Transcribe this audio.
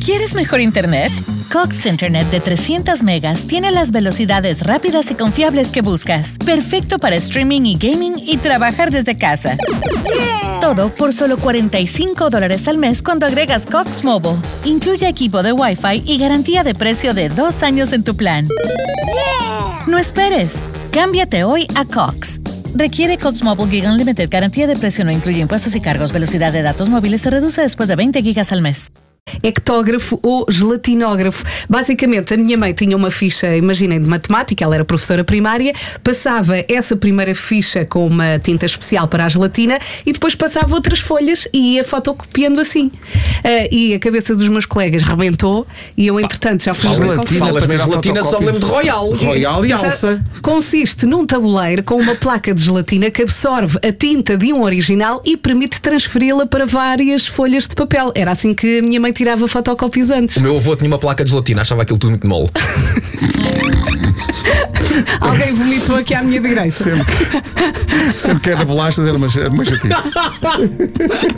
¿Quieres mejor internet? Cox Internet de 300 megas tiene las velocidades rápidas y confiables que buscas. Perfecto para streaming y gaming y trabajar desde casa. Todo por solo $45 al mes cuando agregas Cox Mobile. Incluye equipo de Wi-Fi y garantía de precio de 2 años en tu plan. No esperes. Cámbiate hoy a Cox. Requiere Cox Mobile Gig Unlimited. Garantía de precio no incluye impuestos y cargos. Velocidad de datos móviles se reduce después de 20 gigas al mes. Ectógrafo ou gelatinógrafo. Basicamente, a minha mãe tinha uma ficha, imaginem, de matemática, ela era professora primária, passava essa primeira ficha com uma tinta especial para a gelatina e depois passava outras folhas e ia fotocopiando assim. E a cabeça dos meus colegas rebentou e eu, entretanto, já fui Falas mesmo gelatina, só me lembro de Royal. Royal e Alça. Consiste num tabuleiro com uma placa de gelatina que absorve a tinta de um original e permite transferi-la para várias folhas de papel. Era assim que a minha mãe tirava fotocopias antes. O meu avô tinha uma placa de gelatina, achava aquilo tudo muito mole. Alguém vomitou aqui à minha direita. Sempre que era bolachas era uma chatice.